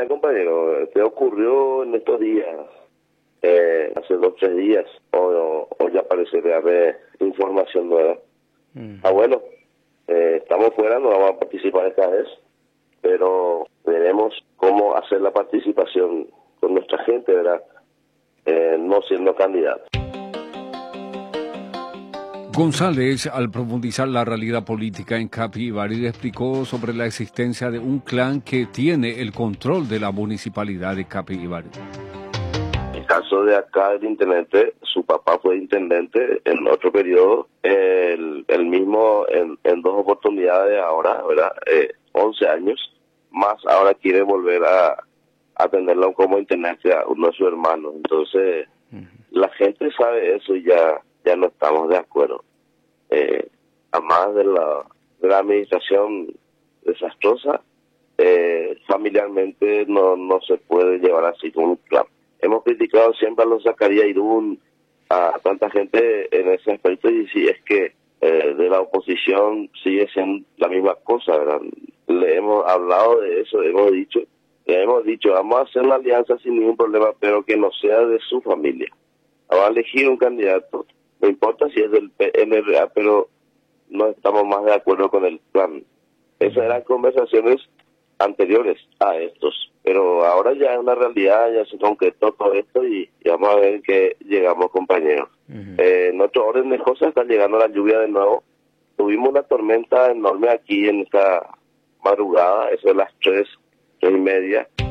mira, compañero, este ocurrió en estos días, hace 2 o 3 días, o ya parece que haber información nueva. Bueno, estamos fuera, no vamos a participar esta vez, pero veremos cómo hacer la participación con nuestra gente, ¿verdad? No siendo candidato. González, al profundizar la realidad política en Capivari, explicó sobre la existencia de un clan que tiene el control de la municipalidad de Capivari. En el caso de acá, el intendente, su papá fue intendente en otro periodo, el mismo en 2 oportunidades ahora, ¿verdad? 11 años, más ahora quiere volver a tenerlo como intendente a uno de sus hermanos. Entonces, la gente sabe eso y ya no estamos de acuerdo. Además de la administración desastrosa, familiarmente no se puede llevar así como un clan. Hemos criticado siempre a los Zacarías Irún, a tanta gente en ese aspecto, y si es que de la oposición sigue siendo la misma cosa, ¿verdad? Le hemos hablado de eso, hemos dicho, vamos a hacer la alianza sin ningún problema, pero que no sea de su familia. Vamos a elegir un candidato, no importa si es del PNRA, pero no estamos más de acuerdo con el plan. Esas eran conversaciones anteriores a estos, pero ahora ya es una realidad, ya se concretó todo esto y vamos a ver que llegamos, compañeros. En otro orden de cosas está llegando la lluvia de nuevo. Tuvimos una tormenta enorme aquí en esta madrugada, eso de las 3:30.